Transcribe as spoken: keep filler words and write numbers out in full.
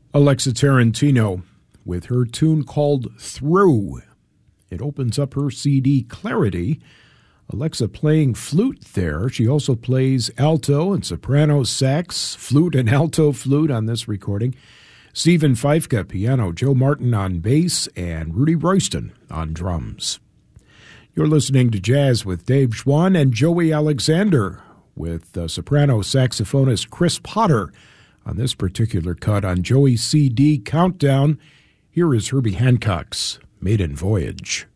Alexa Tarantino with her tune called Through. It opens up her C D Clarity. Alexa playing flute there. She also plays alto and soprano sax, flute and alto flute on this recording. Stephen Feifka, piano, Joe Martin on bass, and Rudy Royston on drums. You're listening to Jazz with Dave Schwann and Joey Alexander with uh, soprano saxophonist Chris Potter on this particular cut on Joey's C D Countdown. Here is Herbie Hancock's Maiden Voyage.